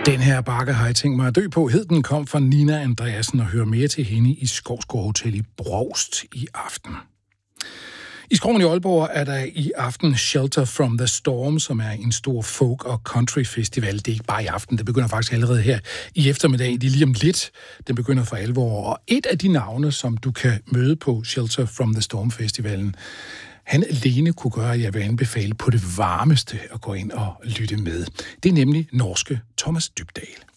Den her bakke har jeg tænkt mig at dø på. Den kom fra Nina Andreasen og hører mere til hende i Skovsgård Hotel i Brovst i aften. I Skoven i Aalborg er der i aften Shelter from the Storm, som er en stor folk- og country-festival. Det er ikke bare i aften, det begynder faktisk allerede her i eftermiddag. Det er lige om lidt, den begynder for alvor. Og et af de navne, som du kan møde på Shelter from the Storm-festivalen, han alene kunne gøre, at jeg vil anbefale på det varmeste at gå ind og lytte med. Det er nemlig norske Thomas Dybdahl.